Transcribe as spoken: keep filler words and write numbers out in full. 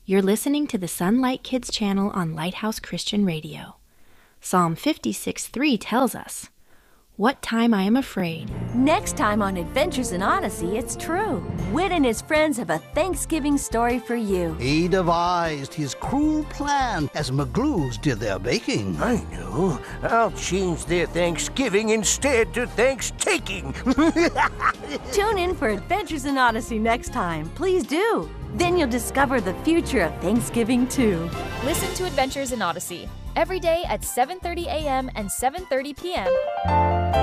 You're listening to the Sunlight Kids channel on Lighthouse Christian Radio. Psalm fifty-six three tells us, "What time I am afraid." Next time on Adventures in Odyssey, it's true. Wit and his friends have a Thanksgiving story for you. He devised his cruel plan as McGlues did their baking. I know. I'll change their Thanksgiving instead to Thanks-taking. Tune in for Adventures in Odyssey next time. Please do. Then you'll discover the future of Thanksgiving, too. Listen to Adventures in Odyssey every day at seven thirty a m and seven thirty p m